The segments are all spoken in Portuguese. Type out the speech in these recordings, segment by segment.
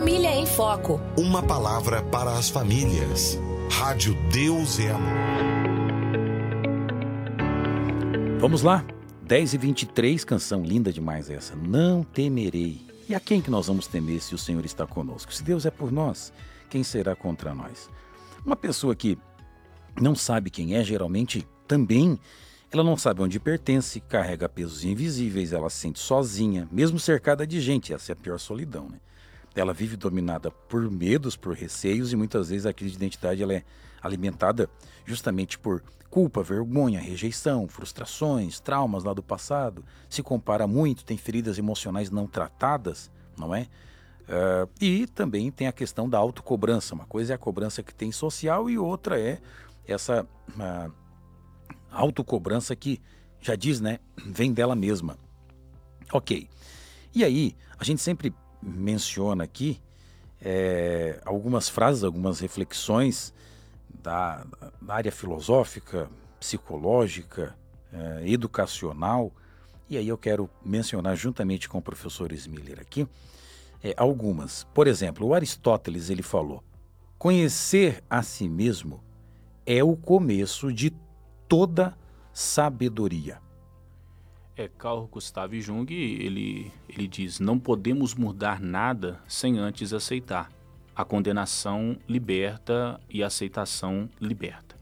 Família em Foco. Uma palavra para as famílias. Rádio Deus é Amor. Vamos lá, 10h23, canção linda demais essa. Não temerei. E a quem que nós vamos temer se o Senhor está conosco? Se Deus é por nós, quem será contra nós? Uma pessoa que não sabe quem é, geralmente também, ela não sabe onde pertence, carrega pesos invisíveis, ela se sente sozinha, mesmo cercada de gente. Essa é a pior solidão, né? Ela vive dominada por medos, por receios, e muitas vezes a crise de identidade ela é alimentada justamente por culpa, vergonha, rejeição, frustrações, traumas lá do passado. Se compara muito, tem feridas emocionais não tratadas, não é? E também tem a questão da autocobrança. Uma coisa é a cobrança que tem social e outra é essa autocobrança que, já diz, né, vem dela mesma. Ok. E aí, a gente sempre menciona aqui algumas frases, algumas reflexões da área filosófica, psicológica, educacional. E aí eu quero mencionar juntamente com o professor Smiller aqui algumas. Por exemplo, o Aristóteles ele falou: conhecer a si mesmo é o começo de toda sabedoria. Carl Gustav Jung, ele diz: não podemos mudar nada sem antes aceitar. A condenação liberta e a aceitação liberta.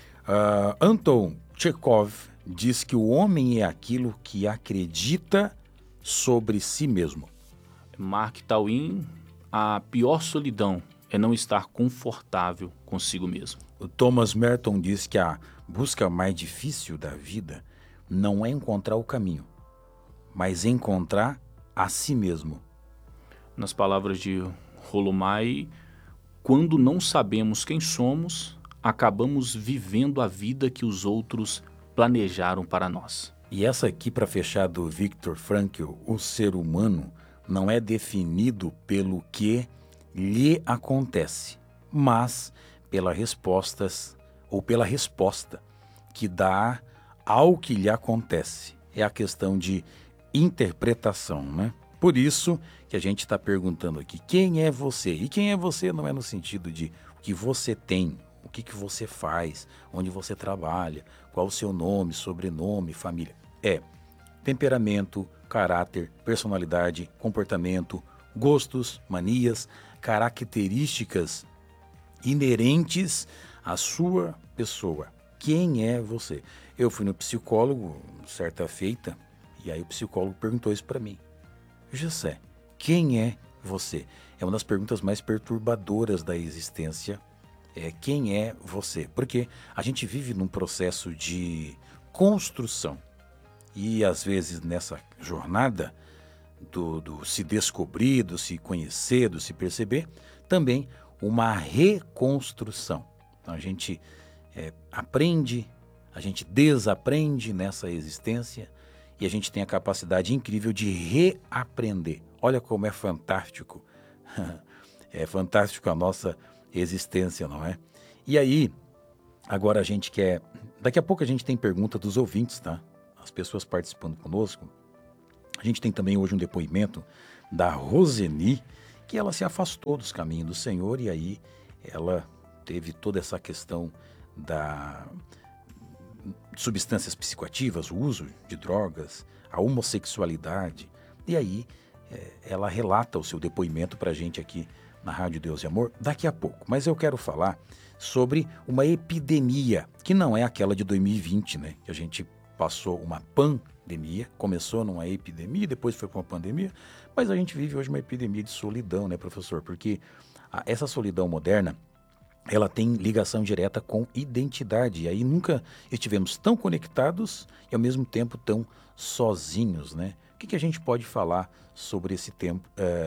Anton Chekhov diz que o homem é aquilo que acredita sobre si mesmo. Mark Twain: a pior solidão é não estar confortável consigo mesmo. O Thomas Merton diz que a busca mais difícil da vida não é encontrar o caminho, mas encontrar a si mesmo. Nas palavras de Rollo May: quando não sabemos quem somos, acabamos vivendo a vida que os outros planejaram para nós. E essa aqui, para fechar, do Viktor Frankl: o ser humano não é definido pelo que lhe acontece, mas pela resposta que dá ao que lhe acontece. É a questão de interpretação, né? Por isso que a gente está perguntando aqui: quem é você? E quem é você não é no sentido de o que você tem, o que você faz, onde você trabalha, qual o seu nome, sobrenome, família. É temperamento, caráter, personalidade, comportamento, gostos, manias, características inerentes à sua pessoa. Quem é você? Eu fui no psicólogo certa feita e aí o psicólogo perguntou isso para mim: José, quem é você? É uma das perguntas mais perturbadoras da existência. Quem é você? Porque a gente vive num processo de construção e às vezes nessa jornada do se descobrir, do se conhecer, do se perceber, também uma reconstrução. Então a gente aprende, a gente desaprende nessa existência e a gente tem a capacidade incrível de reaprender. Olha como é fantástico. É fantástico a nossa existência, não é? E aí, agora a gente quer... Daqui a pouco a gente tem pergunta dos ouvintes, tá? As pessoas participando conosco. A gente tem também hoje um depoimento da Roseni, que ela se afastou dos caminhos do Senhor e aí ela teve toda essa questão da substâncias psicoativas, o uso de drogas, a homossexualidade. E aí ela relata o seu depoimento para a gente aqui na Rádio Deus e Amor daqui a pouco. Mas eu quero falar sobre uma epidemia, que não é aquela de 2020, né? Que a gente passou uma pandemia, começou numa epidemia, depois foi para uma pandemia, mas a gente vive hoje uma epidemia de solidão, né, professor? Porque essa solidão moderna, ela tem ligação direta com identidade. E aí nunca estivemos tão conectados e ao mesmo tempo tão sozinhos, né? O que a gente pode falar sobre esse tempo,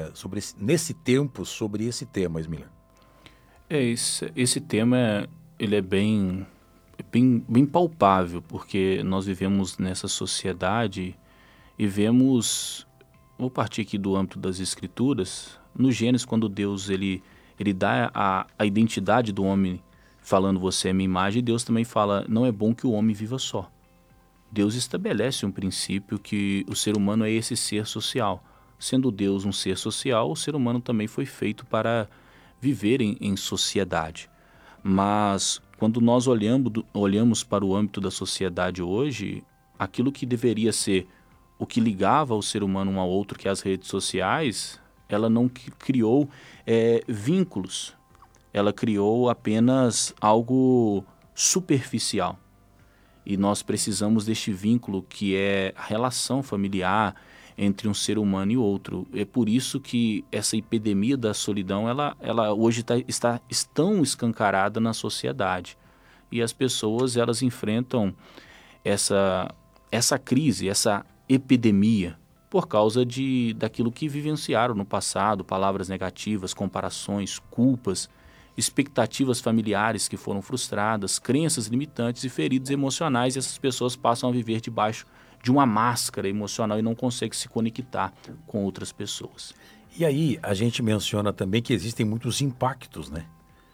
sobre esse tema, Smiller? Esse tema ele é bem palpável, porque nós vivemos nessa sociedade e vemos, vou partir aqui do âmbito das Escrituras, no Gênesis, quando Deus ele dá a identidade do homem, falando você é minha imagem, e Deus também fala, não é bom que o homem viva só. Deus estabelece um princípio que o ser humano é esse ser social. sendo Deus um ser social, o ser humano também foi feito para viver em sociedade. Mas quando nós olhamos para o âmbito da sociedade hoje, aquilo que deveria ser o que ligava o ser humano um ao outro, que é as redes sociais, ela não criou vínculos. Ela criou apenas algo superficial. E nós precisamos deste vínculo que é a relação familiar entre um ser humano e outro. É por isso que essa epidemia da solidão, ela hoje está tão escancarada na sociedade. E as pessoas, elas enfrentam essa crise, essa epidemia, por causa daquilo que vivenciaram no passado, palavras negativas, comparações, culpas, expectativas familiares que foram frustradas, crenças limitantes e feridas emocionais, e essas pessoas passam a viver debaixo de uma máscara emocional e não conseguem se conectar com outras pessoas. E aí a gente menciona também que existem muitos impactos, né?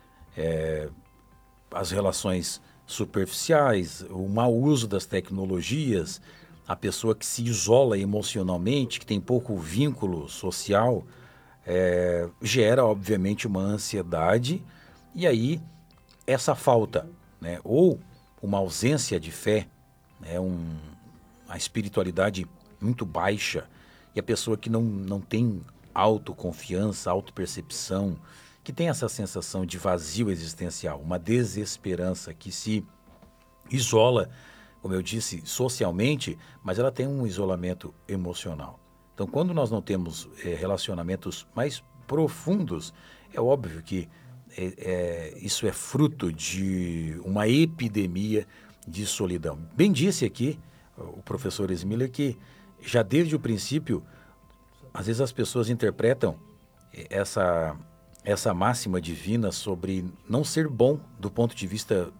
As relações superficiais, o mau uso das tecnologias, a pessoa que se isola emocionalmente, que tem pouco vínculo social, gera, obviamente, uma ansiedade, e aí essa falta, né, ou uma ausência de fé, né, a espiritualidade muito baixa, e a pessoa que não tem autoconfiança, autopercepção, que tem essa sensação de vazio existencial, uma desesperança, que se isola, como eu disse, socialmente, mas ela tem um isolamento emocional. Então, quando nós não temos relacionamentos mais profundos, é óbvio que isso é fruto de uma epidemia de solidão. Bem disse aqui o professor Esmiller que já desde o princípio, às vezes as pessoas interpretam essa máxima divina sobre não ser bom do ponto de vista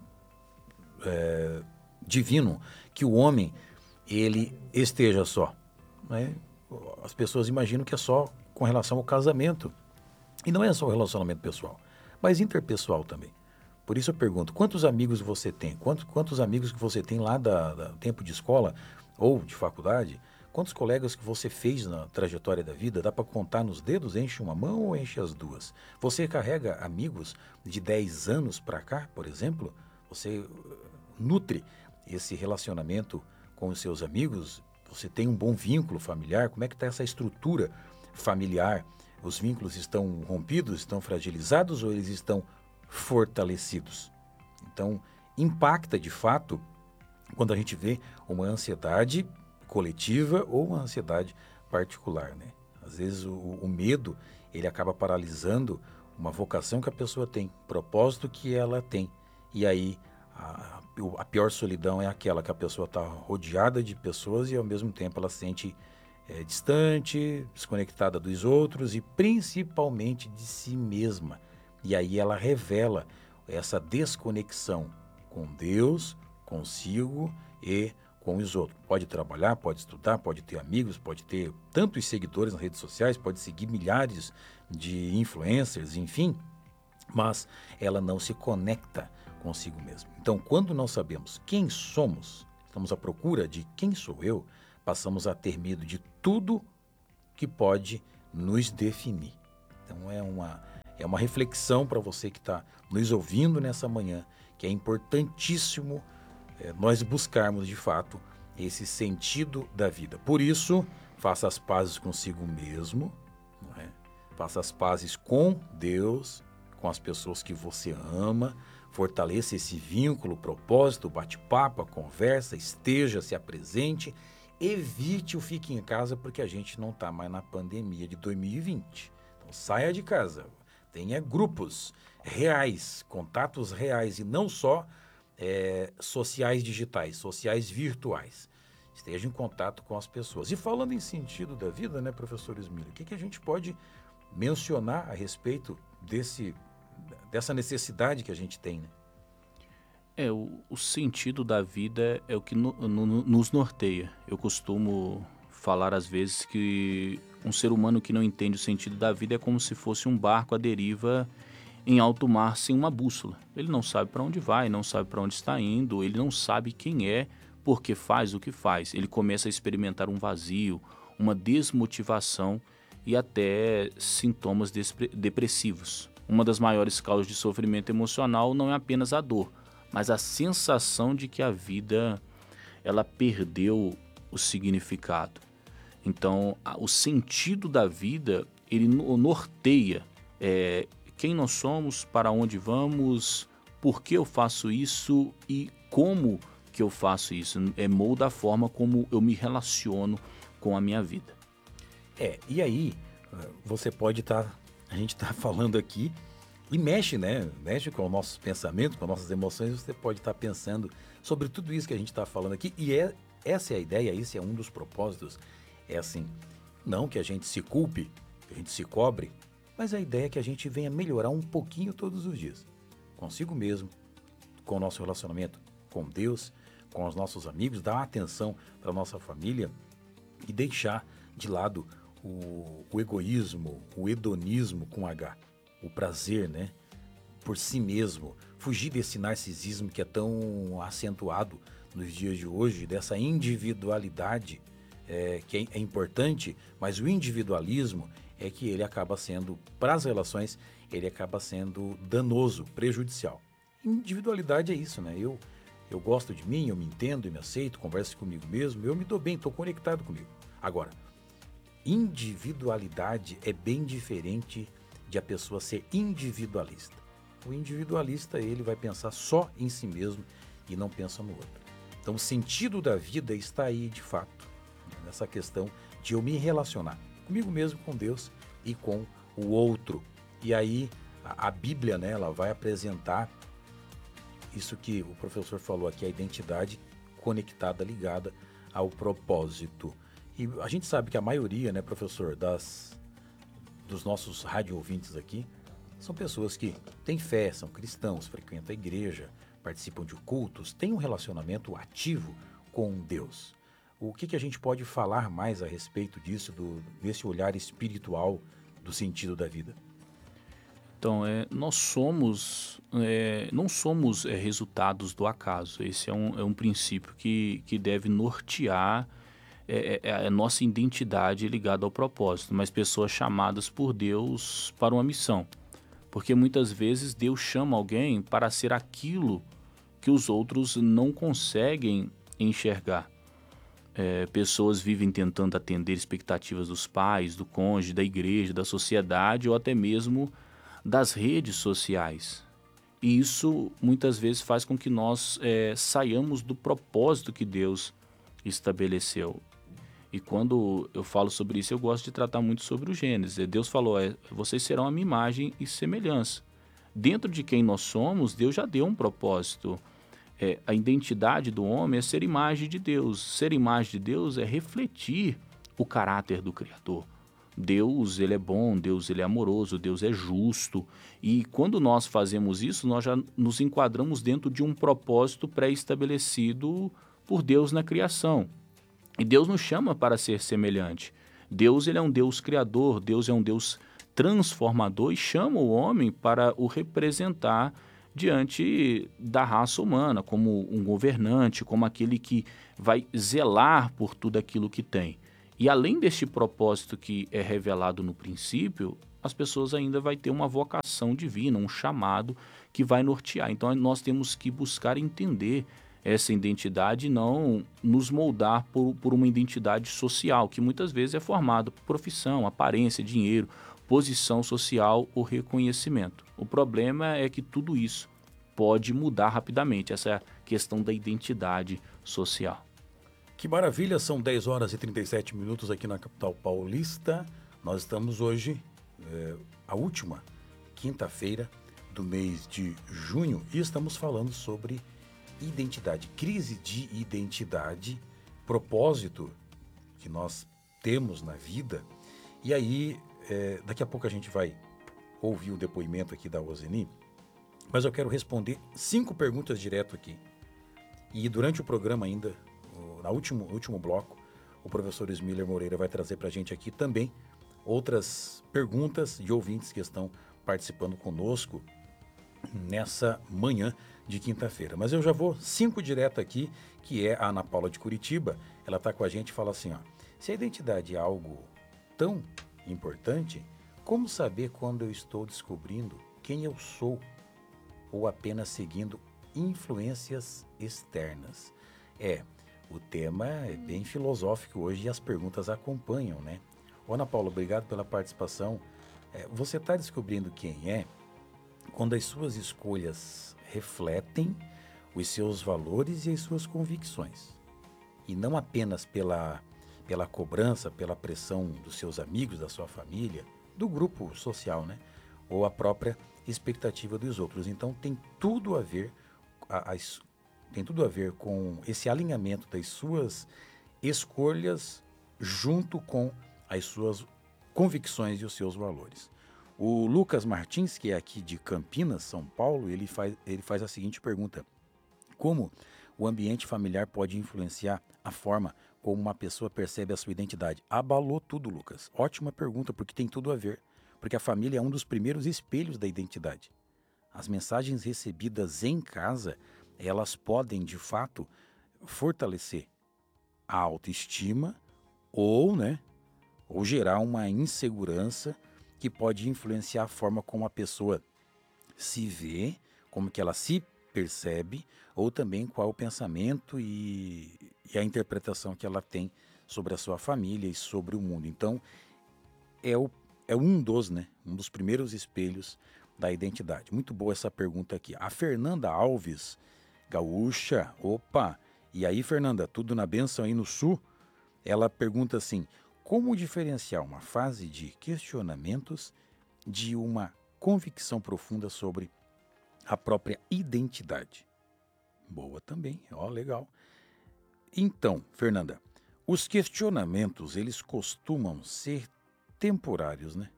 divino, que o homem ele esteja só, né? As pessoas imaginam que é só com relação ao casamento. E não é só o relacionamento pessoal, mas interpessoal também. Por isso eu pergunto, quantos amigos você tem? Quantos amigos que você tem lá da tempo de escola ou de faculdade? Quantos colegas que você fez na trajetória da vida? Dá para contar nos dedos? Enche uma mão ou enche as duas? Você carrega amigos de 10 anos para cá, por exemplo? Você nutre esse relacionamento com os seus amigos? Você tem um bom vínculo familiar? Como é que está essa estrutura familiar? Os vínculos estão rompidos, estão fragilizados ou eles estão fortalecidos? Então, impacta de fato quando a gente vê uma ansiedade coletiva ou uma ansiedade particular, né? Às vezes o medo, ele acaba paralisando uma vocação que a pessoa tem, propósito que ela tem. E aí a pior solidão é aquela que a pessoa está rodeada de pessoas e ao mesmo tempo ela se sente distante, desconectada dos outros e principalmente de si mesma. E aí ela revela essa desconexão com Deus, consigo e com os outros. Pode trabalhar, pode estudar, pode ter amigos, pode ter tantos seguidores nas redes sociais, pode seguir milhares de influencers, enfim, mas ela não se conecta consigo mesmo. Então, quando nós sabemos quem somos, estamos à procura de quem sou eu, passamos a ter medo de tudo que pode nos definir. Então, é uma reflexão para você que está nos ouvindo nessa manhã, que é importantíssimo nós buscarmos, de fato, esse sentido da vida. Por isso, faça as pazes consigo mesmo, não é? Faça as pazes com Deus, com as pessoas que você ama, fortaleça esse vínculo, o propósito, o bate-papo, a conversa, esteja, se apresente, evite o fique em casa, porque a gente não está mais na pandemia de 2020. Então, saia de casa, tenha grupos reais, contatos reais e não só sociais digitais, sociais virtuais. Esteja em contato com as pessoas. E falando em sentido da vida, né, professor Esmiller, o que a gente pode mencionar a respeito dessa necessidade que a gente tem, né? O sentido da vida é o que nos norteia. Eu costumo falar às vezes que um ser humano que não entende o sentido da vida é como se fosse um barco à deriva em alto mar sem uma bússola. Ele não sabe para onde vai, não sabe para onde está indo, ele não sabe quem é, porque faz o que faz. Ele começa a experimentar um vazio, uma desmotivação e até sintomas depressivos. Uma das maiores causas de sofrimento emocional não é apenas a dor, mas a sensação de que a vida ela perdeu o significado. Então, o sentido da vida, ele norteia quem nós somos, para onde vamos, por que eu faço isso e como que eu faço isso. Molda a forma como eu me relaciono com a minha vida. E aí, você pode a gente está falando aqui e mexe, né? Mexe com os nossos pensamentos, com as nossas emoções. Você pode estar pensando sobre tudo isso que a gente está falando aqui. E essa é a ideia, esse é um dos propósitos. É assim, não que a gente se culpe, que a gente se cobre, mas a ideia é que a gente venha melhorar um pouquinho todos os dias. Consigo mesmo, com o nosso relacionamento com Deus, com os nossos amigos, dar atenção para a nossa família e deixar de lado o egoísmo, o hedonismo com H, o prazer, né, por si mesmo, fugir desse narcisismo que é tão acentuado nos dias de hoje, dessa individualidade que é importante, mas o individualismo é que ele acaba sendo, para as relações, ele acaba sendo danoso, prejudicial. Individualidade é isso, né? Eu gosto de mim, eu me entendo e me aceito, converso comigo mesmo, eu me dou bem, estou conectado comigo. Agora, individualidade é bem diferente de a pessoa ser individualista. O individualista, ele vai pensar só em si mesmo e não pensa no outro. Então, o sentido da vida está aí, de fato, nessa questão de eu me relacionar comigo mesmo, com Deus e com o outro. E aí, a Bíblia, né, ela vai apresentar isso que o professor falou aqui, a identidade conectada, ligada ao propósito. E a gente sabe que a maioria, né, professor, dos nossos rádio ouvintes aqui, são pessoas que têm fé, são cristãos, frequentam a igreja, participam de cultos, têm um relacionamento ativo com Deus. O que a gente pode falar mais a respeito disso, desse olhar espiritual do sentido da vida? Então, nós não somos resultados do acaso. Esse é um princípio que deve nortear a nossa identidade ligada ao propósito, mas pessoas chamadas por Deus para uma missão. Porque muitas vezes Deus chama alguém para ser aquilo que os outros não conseguem enxergar. Pessoas vivem tentando atender expectativas dos pais, do cônjuge, da igreja, da sociedade ou até mesmo das redes sociais. E isso muitas vezes faz com que nós saiamos do propósito que Deus estabeleceu. E quando eu falo sobre isso, eu gosto de tratar muito sobre o Gênesis. Deus falou, vocês serão a minha imagem e semelhança. Dentro de quem nós somos, Deus já deu um propósito. A identidade do homem é ser imagem de Deus. Ser imagem de Deus é refletir o caráter do Criador. Deus, ele é bom, Deus, ele é amoroso, Deus é justo. E quando nós fazemos isso, nós já nos enquadramos dentro de um propósito pré-estabelecido por Deus na criação. E Deus nos chama para ser semelhante. Deus, ele é um Deus criador, Deus é um Deus transformador e chama o homem para o representar diante da raça humana, como um governante, como aquele que vai zelar por tudo aquilo que tem. E além deste propósito que é revelado no princípio, as pessoas ainda vão ter uma vocação divina, um chamado que vai nortear. Então nós temos que buscar entender essa identidade e não nos moldar por uma identidade social, que muitas vezes é formada por profissão, aparência, dinheiro, posição social ou reconhecimento. O problema é que tudo isso pode mudar rapidamente, essa questão da identidade social. Que maravilha, são 10 horas e 37 minutos aqui na capital paulista. Nós estamos hoje, a última quinta-feira do mês de junho, e estamos falando sobre identidade, crise de identidade, propósito que nós temos na vida. E aí, daqui a pouco a gente vai ouvir o depoimento aqui da Roseni, mas eu quero responder 5 perguntas direto aqui. E durante o programa ainda, no último bloco, o professor Smiller Moreira vai trazer para a gente aqui também outras perguntas de ouvintes que estão participando conosco nessa manhã de quinta-feira. Mas eu já vou 5 direto aqui, que é a Ana Paula de Curitiba. Ela está com a gente e fala assim, se a identidade é algo tão importante, como saber quando eu estou descobrindo quem eu sou ou apenas seguindo influências externas? O tema é bem filosófico hoje e as perguntas acompanham, né? Ô, Ana Paula, obrigado pela participação. Você está descobrindo quem é quando as suas escolhas refletem os seus valores e as suas convicções. E não apenas pela cobrança, pela pressão dos seus amigos, da sua família, do grupo social, né? Ou a própria expectativa dos outros. Então tem tudo a ver, tem tudo a ver com esse alinhamento das suas escolhas junto com as suas convicções e os seus valores. O Lucas Martins, que é aqui de Campinas, São Paulo, ele faz a seguinte pergunta: como o ambiente familiar pode influenciar a forma como uma pessoa percebe a sua identidade? Abalou tudo, Lucas. Ótima pergunta, porque tem tudo a ver. Porque a família é um dos primeiros espelhos da identidade. As mensagens recebidas em casa, elas podem, de fato, fortalecer a autoestima ou gerar uma insegurança que pode influenciar a forma como a pessoa se vê, como que ela se percebe, ou também qual o pensamento e a interpretação que ela tem sobre a sua família e sobre o mundo. Então, um dos primeiros espelhos da identidade. Muito boa essa pergunta aqui. A Fernanda Alves, gaúcha, opa! E aí, Fernanda, tudo na bênção aí no sul? Ela pergunta assim: como diferenciar uma fase de questionamentos de uma convicção profunda sobre a própria identidade? Boa também, legal. Então, Fernanda, os questionamentos, eles costumam ser temporários, né?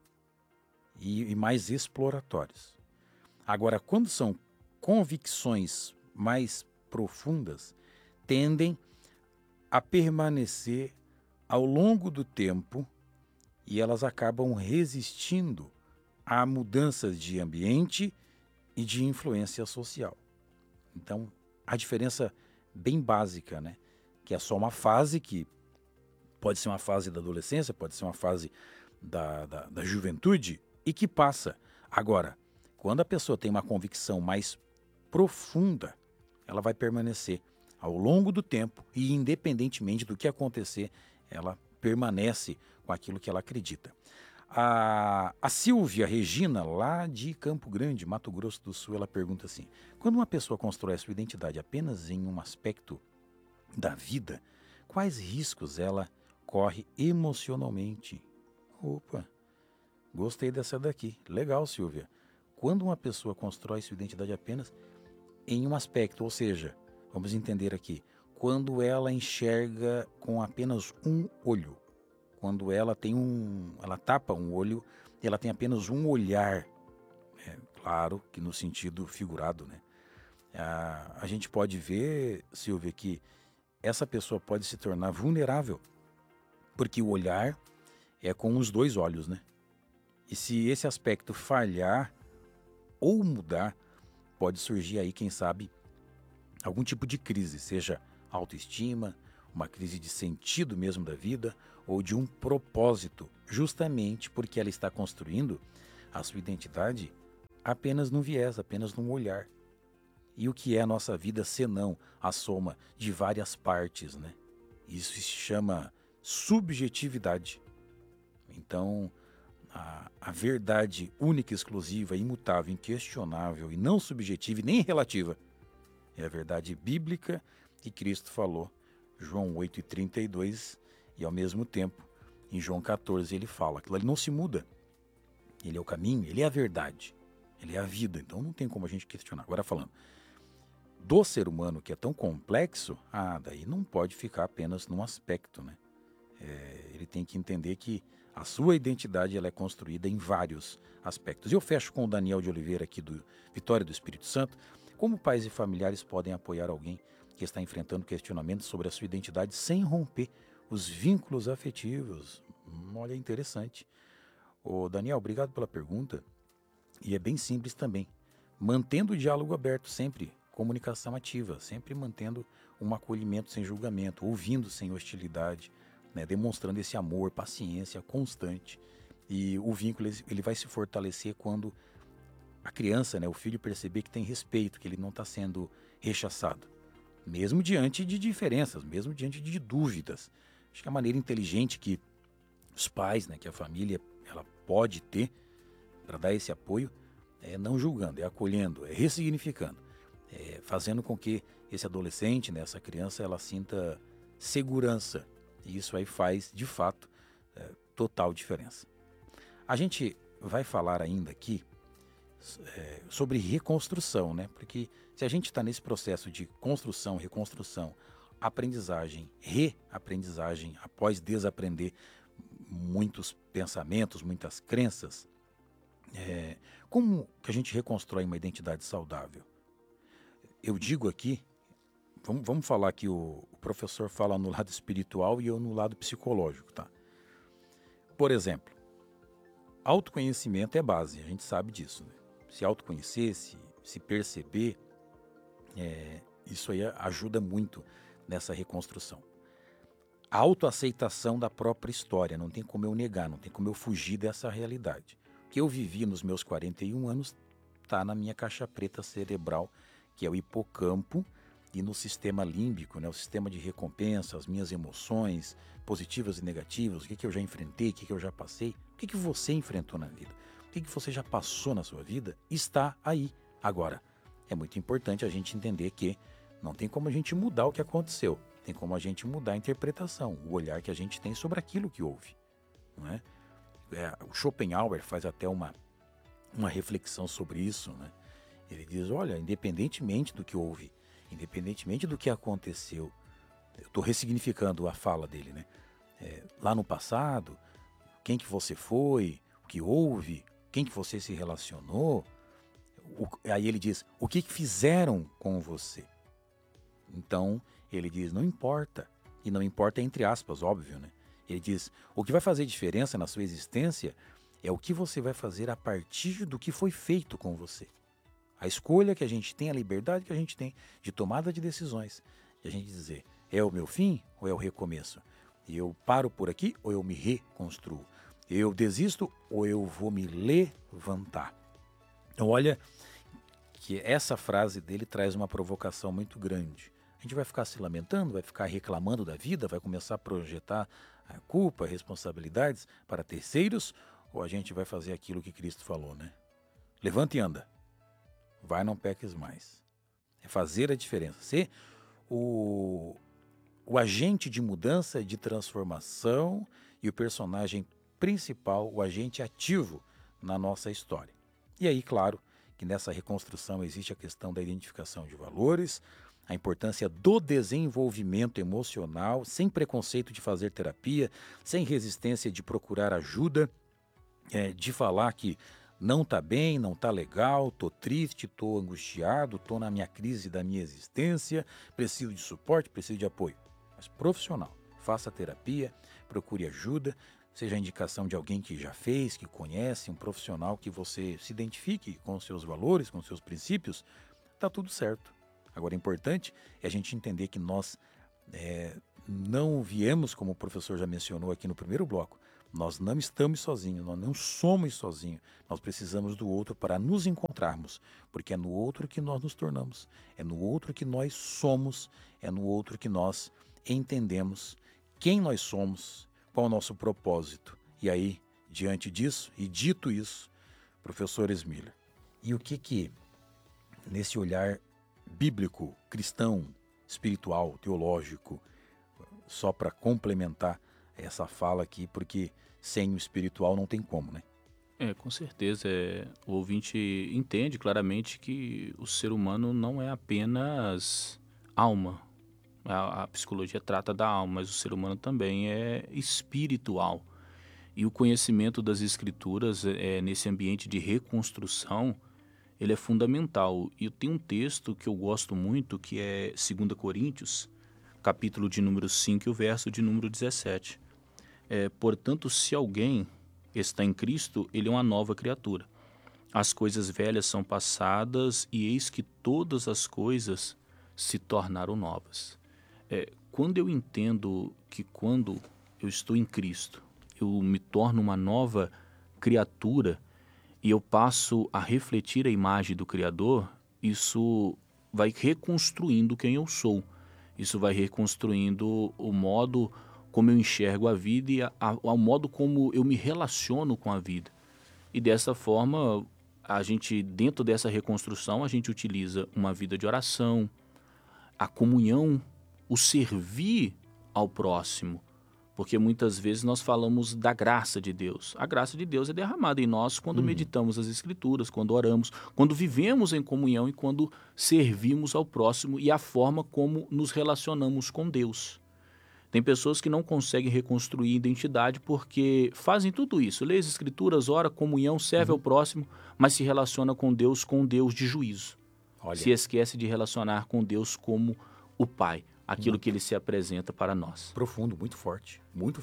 E mais exploratórios. Agora, quando são convicções mais profundas, tendem a permanecer ao longo do tempo e elas acabam resistindo a mudanças de ambiente e de influência social. Então, a diferença bem básica, né? Que é só uma fase que pode ser uma fase da adolescência, pode ser uma fase da juventude e que passa. Agora, quando a pessoa tem uma convicção mais profunda, ela vai permanecer ao longo do tempo e independentemente do que acontecer, ela permanece com aquilo que ela acredita. A Silvia Regina, lá de Campo Grande, Mato Grosso do Sul, ela pergunta assim: quando uma pessoa constrói a sua identidade apenas em um aspecto da vida, quais riscos ela corre emocionalmente? Opa, gostei dessa daqui. Legal, Silvia. Quando uma pessoa constrói sua identidade apenas em um aspecto, ou seja, vamos entender aqui, quando ela enxerga com apenas um olho, quando ela tapa um olho e ela tem apenas um olhar, claro que no sentido figurado, né? A gente pode ver, Silvia, que essa pessoa pode se tornar vulnerável, porque o olhar é com os dois olhos, né? E se esse aspecto falhar ou mudar, pode surgir aí, quem sabe, algum tipo de crise, seja autoestima, uma crise de sentido mesmo da vida ou de um propósito, justamente porque ela está construindo a sua identidade apenas num viés, apenas num olhar. E o que é a nossa vida senão a soma de várias partes, né? Isso se chama subjetividade. Então, a verdade única, exclusiva, imutável, inquestionável e não subjetiva e nem relativa é a verdade bíblica que Cristo falou, João 8,32, e ao mesmo tempo, em João 14, ele fala, aquilo ali não se muda. Ele é o caminho, ele é a verdade, ele é a vida, então não tem como a gente questionar. Agora falando do ser humano que é tão complexo, daí não pode ficar apenas num aspecto, né? Ele tem que entender que a sua identidade ela é construída em vários aspectos. E eu fecho com o Daniel de Oliveira aqui do Vitória do Espírito Santo. Como pais e familiares podem apoiar alguém que está enfrentando questionamentos sobre a sua identidade sem romper os vínculos afetivos? Olha, interessante. Ô Daniel, obrigado pela pergunta. E é bem simples também. Mantendo o diálogo aberto sempre, comunicação ativa, sempre mantendo um acolhimento sem julgamento, ouvindo sem hostilidade, né, demonstrando esse amor, paciência constante. E o vínculo ele vai se fortalecer quando a criança, né, o filho perceber que tem respeito, que ele não está sendo rechaçado. Mesmo diante de diferenças, mesmo diante de dúvidas. Acho que a maneira inteligente que os pais, né, que a família ela pode ter para dar esse apoio é não julgando, é acolhendo, é ressignificando, é fazendo com que esse adolescente, né, essa criança, ela sinta segurança. E isso aí faz, de fato, total diferença. A gente vai falar ainda aqui sobre reconstrução, né? Porque se a gente está nesse processo de construção, reconstrução, aprendizagem, reaprendizagem, após desaprender muitos pensamentos, muitas crenças, como que a gente reconstrói uma identidade saudável? Eu digo aqui, vamos falar que o professor fala no lado espiritual e eu no lado psicológico, tá? Por exemplo, autoconhecimento é base, a gente sabe disso, né? Se autoconhecer, se perceber, isso aí ajuda muito nessa reconstrução. A autoaceitação da própria história, não tem como eu negar, não tem como eu fugir dessa realidade. O que eu vivi nos meus 41 anos está na minha caixa preta cerebral, que é o hipocampo, e no sistema límbico, né, o sistema de recompensa, as minhas emoções positivas e negativas, o que eu já enfrentei, o que eu já passei, o que você enfrentou na vida, o que você já passou na sua vida, está aí. Agora, é muito importante a gente entender que não tem como a gente mudar o que aconteceu, tem como a gente mudar a interpretação, o olhar que a gente tem sobre aquilo que houve. Não é? O Schopenhauer faz até uma reflexão sobre isso, né? Ele diz, olha, independentemente do que houve, independentemente do que aconteceu, eu estou ressignificando a fala dele, né? Lá no passado, quem que você foi, o que houve, quem que você se relacionou, aí ele diz, o que fizeram com você? Então, ele diz, não importa, e não importa entre aspas, óbvio, né? Ele diz, o que vai fazer diferença na sua existência é o que você vai fazer a partir do que foi feito com você. A escolha que a gente tem, a liberdade que a gente tem de tomada de decisões. E a gente dizer, é o meu fim ou é o recomeço? Eu paro por aqui ou eu me reconstruo? Eu desisto ou eu vou me levantar? Então olha que essa frase dele traz uma provocação muito grande. A gente vai ficar se lamentando, vai ficar reclamando da vida, vai começar a projetar a culpa, responsabilidades para terceiros, ou a gente vai fazer aquilo que Cristo falou, né? Levanta e anda. Vai, não peques mais. É fazer a diferença. Ser o agente de mudança, de transformação e o personagem principal, o agente ativo na nossa história. E aí, claro, que nessa reconstrução existe a questão da identificação de valores, a importância do desenvolvimento emocional, sem preconceito de fazer terapia, sem resistência de procurar ajuda, de falar que não tá bem, não tá legal, tô triste, tô angustiado, tô na minha crise da minha existência, preciso de suporte, preciso de apoio. Mas profissional, faça terapia, procure ajuda, seja a indicação de alguém que já fez, que conhece, um profissional que você se identifique com os seus valores, com os seus princípios, tá tudo certo. Agora, o importante é a gente entender que nós não viemos, como o professor já mencionou aqui no primeiro bloco, nós não estamos sozinhos, nós não somos sozinhos. Nós precisamos do outro para nos encontrarmos, porque é no outro que nós nos tornamos, é no outro que nós somos, é no outro que nós entendemos quem nós somos, qual é o nosso propósito. E aí, diante disso e dito isso, professor Smiller, e o que nesse olhar bíblico, cristão, espiritual, teológico, só para complementar essa fala aqui, porque sem o espiritual não tem como, né? Com certeza. O ouvinte entende claramente que o ser humano não é apenas alma. A psicologia trata da alma, mas o ser humano também é espiritual. E o conhecimento das escrituras nesse ambiente de reconstrução, ele é fundamental. E tem um texto que eu gosto muito, que é 2 Coríntios, capítulo de número 5 e o verso de número 17. Portanto, se alguém está em Cristo, ele é uma nova criatura. As coisas velhas são passadas e eis que todas as coisas se tornaram novas. Quando eu entendo que quando eu estou em Cristo, eu me torno uma nova criatura e eu passo a refletir a imagem do Criador, isso vai reconstruindo quem eu sou. Isso vai reconstruindo o modo como eu enxergo a vida e ao modo como eu me relaciono com a vida. E dessa forma, dentro dessa reconstrução, a gente utiliza uma vida de oração, a comunhão, o servir ao próximo. Porque muitas vezes nós falamos da graça de Deus. A graça de Deus é derramada em nós quando meditamos as Escrituras, quando oramos, quando vivemos em comunhão e quando servimos ao próximo e a forma como nos relacionamos com Deus. Tem pessoas que não conseguem reconstruir identidade porque fazem tudo isso. Lê as Escrituras, ora, comunhão, serve ao próximo, mas se relaciona com Deus de juízo. Olha. Se esquece de relacionar com Deus como o Pai. Aquilo que ele se apresenta para nós. Profundo, muito forte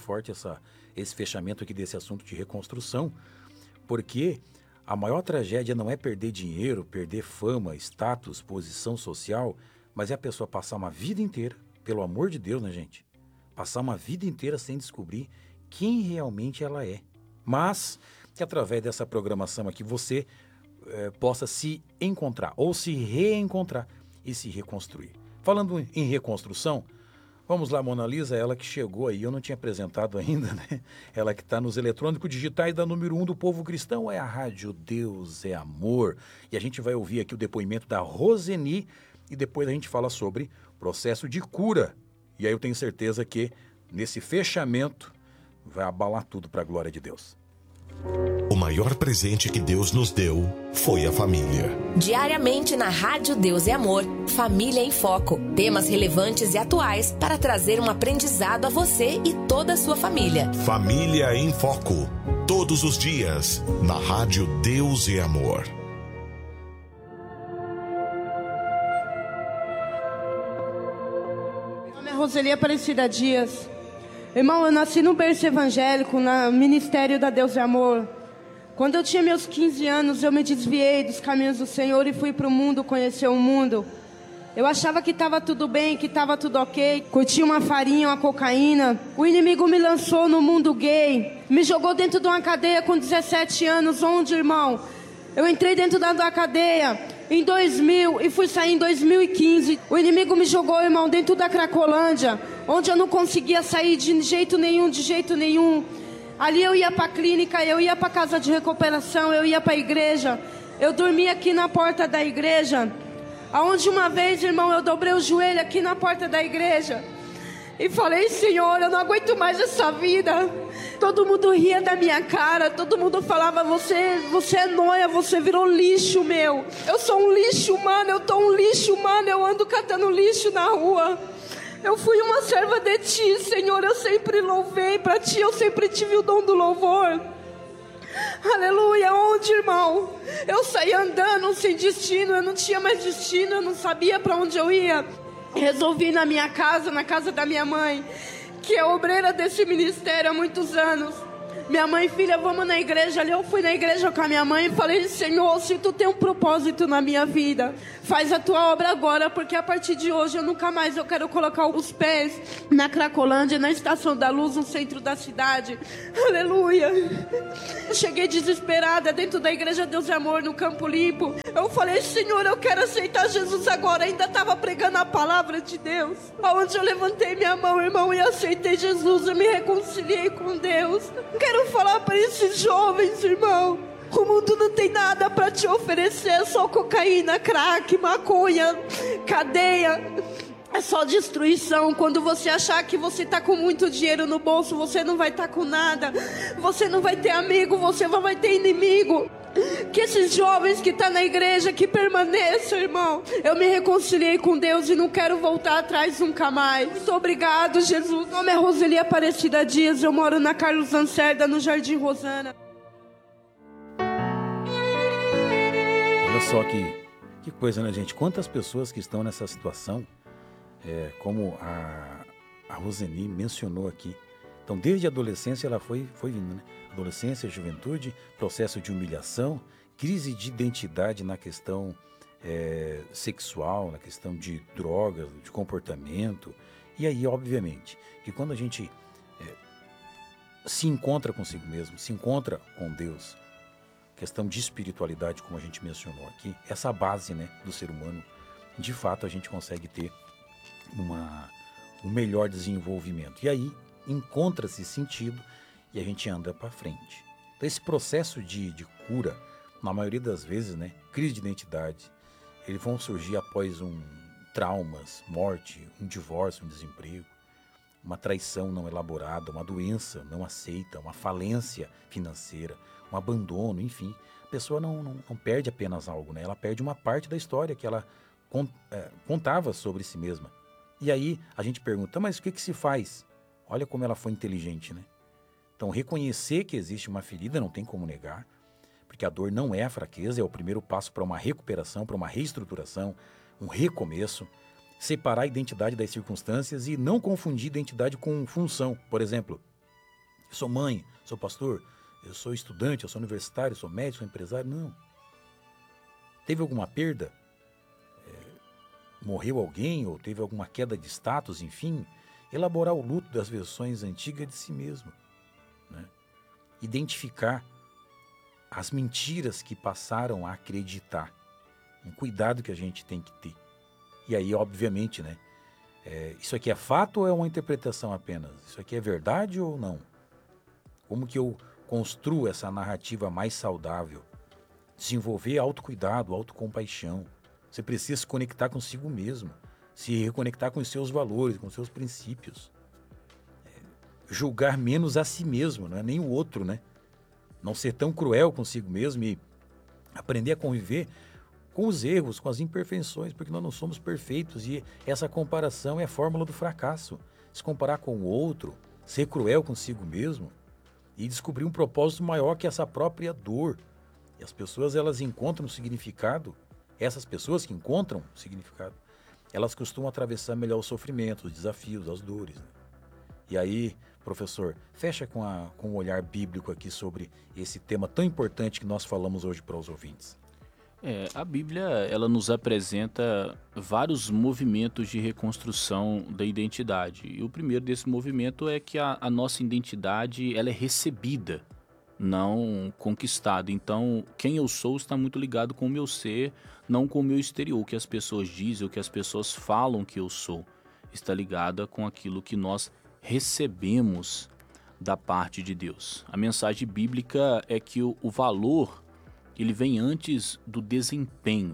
esse fechamento aqui desse assunto de reconstrução, porque a maior tragédia não é perder dinheiro, perder fama, status, posição social, mas é a pessoa passar uma vida inteira, pelo amor de Deus, né, gente? Passar uma vida inteira sem descobrir quem realmente ela é. Mas que através dessa programação aqui você possa se encontrar ou se reencontrar e se reconstruir. Falando em reconstrução, vamos lá, Mona Lisa, ela que chegou aí, eu não tinha apresentado ainda, né? Ela que está nos eletrônicos digitais da número 1 do povo cristão, é a Rádio Deus é Amor. E a gente vai ouvir aqui o depoimento da Roseni e depois a gente fala sobre processo de cura. E aí eu tenho certeza que nesse fechamento vai abalar tudo para a glória de Deus. O maior presente que Deus nos deu foi a família. Diariamente na Rádio Deus é Amor, Família em Foco. Temas relevantes e atuais para trazer um aprendizado a você e toda a sua família. Família em Foco. Todos os dias, na Rádio Deus é Amor. Meu nome é Roseli Aparecida Dias. Irmão, eu nasci no berço evangélico, no Ministério da Deus é Amor. Quando eu tinha meus 15 anos, eu me desviei dos caminhos do Senhor e fui para o mundo conhecer o mundo. Eu achava que estava tudo bem, que estava tudo ok. Curti uma farinha, uma cocaína. O inimigo me lançou no mundo gay. Me jogou dentro de uma cadeia com 17 anos. Onde, irmão? Eu entrei dentro da cadeia em 2000 e fui sair em 2015. O inimigo me jogou, irmão, dentro da Cracolândia, onde eu não conseguia sair de jeito nenhum. Ali eu ia para a clínica, eu ia para a casa de recuperação, eu ia para a igreja. Eu dormia aqui na porta da igreja. Aonde uma vez, irmão, eu dobrei o joelho aqui na porta da igreja e falei: Senhor, eu não aguento mais essa vida. Todo mundo ria da minha cara, todo mundo falava: você é nóia, você virou lixo, meu. Eu sou um lixo humano, eu tô um lixo humano, eu ando catando lixo na rua. Eu fui uma serva de Ti, Senhor, eu sempre louvei para Ti, eu sempre tive o dom do louvor. Aleluia, onde, irmão? Eu saí andando sem destino, eu não tinha mais destino, eu não sabia para onde eu ia. Resolvi ir na minha casa, na casa da minha mãe, que é obreira desse ministério há muitos anos. Minha mãe: filha, vamos na igreja. Ali eu fui na igreja com a minha mãe e falei: Senhor, se Tu tem um propósito na minha vida, faz a Tua obra agora, porque a partir de hoje eu nunca mais quero colocar os pés na Cracolândia, na Estação da Luz, no centro da cidade. Aleluia. Eu cheguei desesperada dentro da igreja Deus é Amor, no Campo Limpo. Eu falei: Senhor, eu quero aceitar Jesus agora. Ainda estava pregando a palavra de Deus. Aonde eu levantei minha mão, irmão, e aceitei Jesus, eu me reconciliei com Deus. Quero falar para esses jovens, irmão: o mundo não tem nada para te oferecer, só cocaína, crack, maconha, cadeia. É só destruição. Quando você achar que você está com muito dinheiro no bolso, você não vai estar com nada. Você não vai ter amigo, você vai ter inimigo. Que esses jovens que estão na igreja, que permaneçam, irmão. Eu me reconciliei com Deus e não quero voltar atrás nunca mais. Muito obrigado, Jesus. Meu nome é Roseli Aparecida Dias, eu moro na Carlos Lacerda, no Jardim Rosana. Olha só que coisa, né, gente? Quantas pessoas que estão nessa situação, como a Roseni mencionou aqui. Então, desde a adolescência ela foi vindo, né? Adolescência, juventude, processo de humilhação, crise de identidade na questão sexual, na questão de drogas, de comportamento. E aí, obviamente, que quando a gente se encontra consigo mesmo, se encontra com Deus, questão de espiritualidade, como a gente mencionou aqui, essa base, né, do ser humano, de fato a gente consegue ter um melhor desenvolvimento. E aí encontra-se sentido e a gente anda para frente. Então, esse processo de cura, na maioria das vezes, né, crise de identidade, eles vão surgir após traumas, morte, um divórcio, um desemprego, uma traição não elaborada, uma doença não aceita, uma falência financeira, um abandono, enfim. A pessoa não perde apenas algo, né? Ela perde uma parte da história que ela contava sobre si mesma. E aí a gente pergunta, mas o que se faz? Olha como ela foi inteligente, né? Então, reconhecer que existe uma ferida não tem como negar, porque a dor não é a fraqueza, é o primeiro passo para uma recuperação, para uma reestruturação, um recomeço. Separar a identidade das circunstâncias e não confundir identidade com função. Por exemplo, eu sou mãe, sou pastor, eu sou estudante, eu sou universitário, eu sou médico, sou empresário. Não. Teve alguma perda? Morreu alguém ou teve alguma queda de status, enfim? Elaborar o luto das versões antigas de si mesmo, né? Identificar as mentiras que passaram a acreditar. Um cuidado que a gente tem que ter. E aí, obviamente, né? Isso aqui é fato ou é uma interpretação apenas? Isso aqui é verdade ou não? Como que eu construo essa narrativa mais saudável? Desenvolver autocuidado, autocompaixão. Você precisa se conectar consigo mesmo. Se reconectar com os seus valores, com os seus princípios. Julgar menos a si mesmo, não é nem o outro, né? Não ser tão cruel consigo mesmo e aprender a conviver com os erros, com as imperfeições, porque nós não somos perfeitos e essa comparação é a fórmula do fracasso. Se comparar com o outro, ser cruel consigo mesmo e descobrir um propósito maior que essa própria dor. E as pessoas, elas encontram significado, essas pessoas que encontram significado, elas costumam atravessar melhor os sofrimentos, os desafios, as dores, né? E aí, professor, fecha com um olhar bíblico aqui sobre esse tema tão importante que nós falamos hoje para os ouvintes. A Bíblia, ela nos apresenta vários movimentos de reconstrução da identidade. E o primeiro desse movimento é que a nossa identidade, ela é recebida, não conquistada. Então, quem eu sou está muito ligado com o meu ser, não com o meu exterior. O que as pessoas dizem, o que as pessoas falam que eu sou, está ligada com aquilo que nós recebemos da parte de Deus. A mensagem bíblica é que o valor, ele vem antes do desempenho.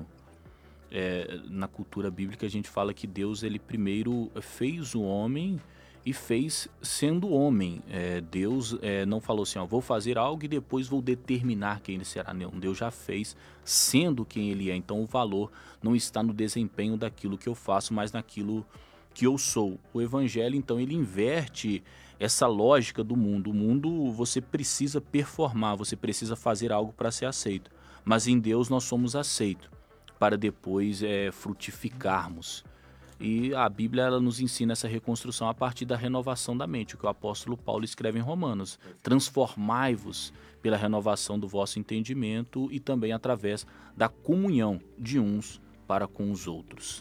Na cultura bíblica a gente fala que Deus, ele primeiro fez o homem e fez sendo homem. Deus não falou assim, vou fazer algo e depois vou determinar quem ele será. Não, Deus já fez sendo quem ele é. Então o valor não está no desempenho daquilo que eu faço, mas naquilo que eu sou. O evangelho, então, ele inverte essa lógica do mundo. O mundo, você precisa performar, você precisa fazer algo para ser aceito. Mas em Deus nós somos aceitos, para depois frutificarmos. E a Bíblia, ela nos ensina essa reconstrução a partir da renovação da mente, o que o apóstolo Paulo escreve em Romanos. Transformai-vos pela renovação do vosso entendimento e também através da comunhão de uns para com os outros.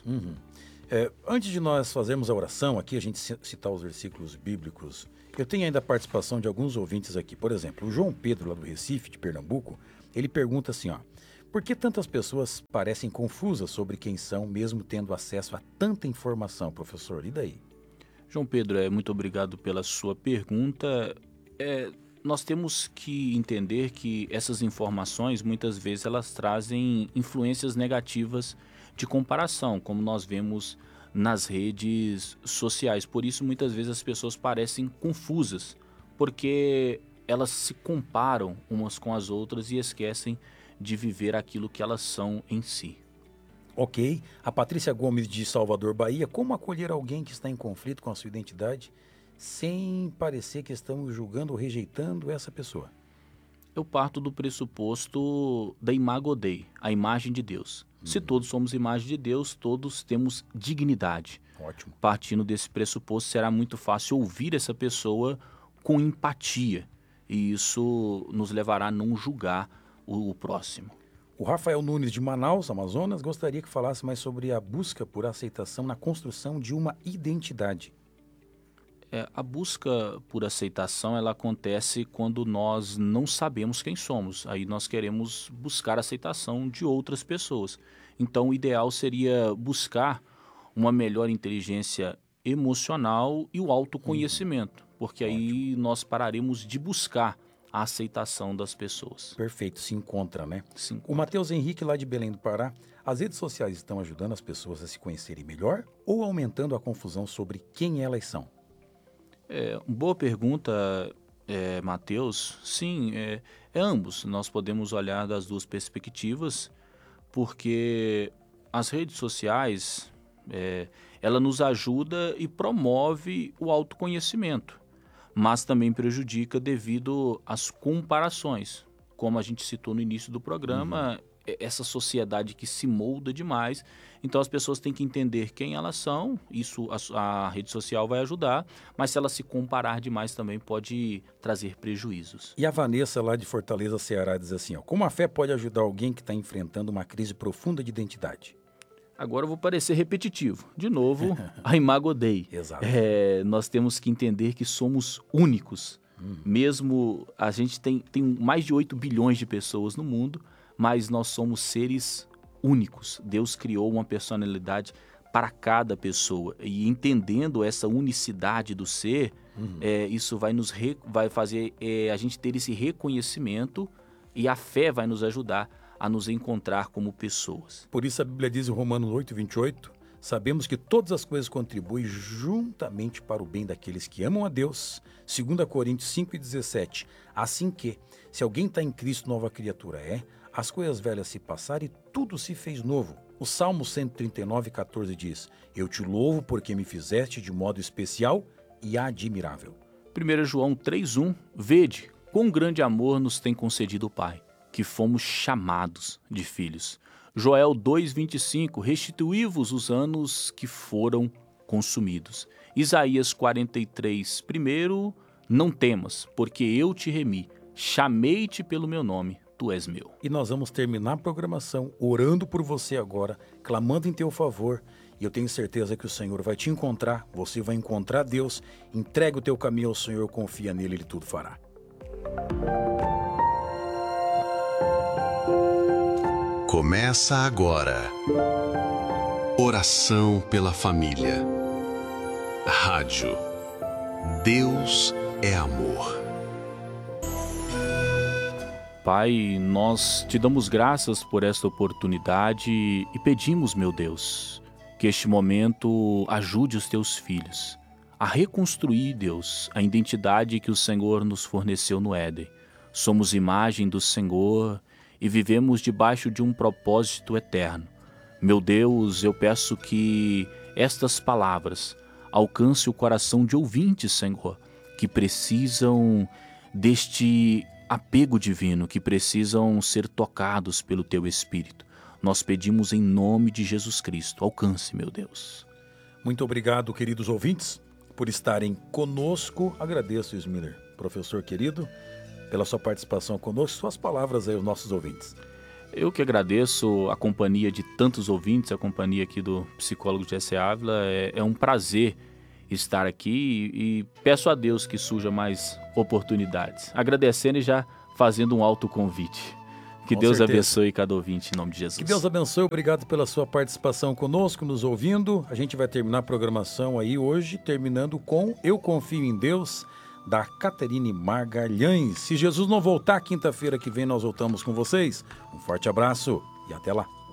Antes de nós fazermos a oração aqui, a gente citar os versículos bíblicos, eu tenho ainda a participação de alguns ouvintes aqui. Por exemplo, o João Pedro, lá do Recife, de Pernambuco, ele pergunta assim, por que tantas pessoas parecem confusas sobre quem são, mesmo tendo acesso a tanta informação, professor? E daí? João Pedro, muito obrigado pela sua pergunta. Nós temos que entender que essas informações, muitas vezes, elas trazem influências negativas de comparação, como nós vemos nas redes sociais. Por isso, muitas vezes, as pessoas parecem confusas, porque elas se comparam umas com as outras e esquecem de viver aquilo que elas são em si. Ok. A Patrícia Gomes, de Salvador, Bahia. Como acolher alguém que está em conflito com a sua identidade sem parecer que estamos julgando ou rejeitando essa pessoa? Eu parto do pressuposto da imago Dei, a imagem de Deus. Se todos somos imagem de Deus, todos temos dignidade. Ótimo. Partindo desse pressuposto, será muito fácil ouvir essa pessoa com empatia. E isso nos levará a não julgar o próximo. O Rafael Nunes, de Manaus, Amazonas, gostaria que falasse mais sobre a busca por aceitação na construção de uma identidade. A busca por aceitação, ela acontece quando nós não sabemos quem somos. Aí nós queremos buscar a aceitação de outras pessoas. Então, o ideal seria buscar uma melhor inteligência emocional e o autoconhecimento, porque aí nós pararemos de buscar a aceitação das pessoas. Perfeito, se encontra, né? Se encontra. O Matheus Henrique, lá de Belém do Pará, as redes sociais estão ajudando as pessoas a se conhecerem melhor ou aumentando a confusão sobre quem elas são? Boa pergunta, Matheus. Sim, ambos. Nós podemos olhar das duas perspectivas, porque as redes sociais, ela nos ajuda e promove o autoconhecimento, mas também prejudica devido às comparações. Como a gente citou no início do programa, essa sociedade que se molda demais, então as pessoas têm que entender quem elas são, isso a rede social vai ajudar, mas se ela se comparar demais também pode trazer prejuízos. E a Vanessa, lá de Fortaleza, Ceará, diz assim, como a fé pode ajudar alguém que está enfrentando uma crise profunda de identidade? Agora eu vou parecer repetitivo. De novo, a Imago Dei. Exato. Nós temos que entender que somos únicos. Mesmo a gente tem mais de 8 bilhões de pessoas no mundo, mas nós somos seres únicos. Deus criou uma personalidade para cada pessoa. E entendendo essa unicidade do ser, isso vai fazer a gente ter esse reconhecimento, e a fé vai nos ajudar a nos encontrar como pessoas. Por isso a Bíblia diz em Romanos 8:28, sabemos que todas as coisas contribuem juntamente para o bem daqueles que amam a Deus. 2 Coríntios 5:17, assim que, se alguém está em Cristo, nova criatura as coisas velhas se passaram e tudo se fez novo. O Salmo 139:14 diz, eu te louvo porque me fizeste de modo especial e admirável. 1 João 3:1, vede, quão grande amor nos tem concedido o Pai, que fomos chamados de filhos. Joel 2:25, restituí-vos os anos que foram consumidos. Isaías 43:1, não temas, porque eu te remi, chamei-te pelo meu nome, tu és meu. E nós vamos terminar a programação orando por você agora, clamando em teu favor. E eu tenho certeza que o Senhor vai te encontrar, você vai encontrar Deus. Entrega o teu caminho ao Senhor, confia nele, Ele tudo fará. Começa agora. Oração pela família. Rádio Deus é amor. Pai, nós te damos graças por esta oportunidade e pedimos, meu Deus, que este momento ajude os teus filhos a reconstruir, Deus, a identidade que o Senhor nos forneceu no Éden. Somos imagem do Senhor e vivemos debaixo de um propósito eterno. Meu Deus, eu peço que estas palavras alcancem o coração de ouvintes, Senhor, que precisam deste apego divino, que precisam ser tocados pelo Teu Espírito. Nós pedimos em nome de Jesus Cristo. Alcance, meu Deus. Muito obrigado, queridos ouvintes, por estarem conosco. Agradeço, Ismiller, professor querido, pela sua participação conosco, suas palavras aí aos nossos ouvintes. Eu que agradeço a companhia de tantos ouvintes, a companhia aqui do psicólogo Jesse Ávila. É um prazer estar aqui e peço a Deus que surja mais oportunidades. Agradecendo e já fazendo um autoconvite. Que Deus abençoe cada ouvinte em nome de Jesus. Que Deus abençoe, obrigado pela sua participação conosco, nos ouvindo. A gente vai terminar a programação aí hoje, terminando com Eu Confio em Deus, da Caterine Magalhães. Se Jesus não voltar, quinta-feira que vem nós voltamos com vocês. Um forte abraço e até lá.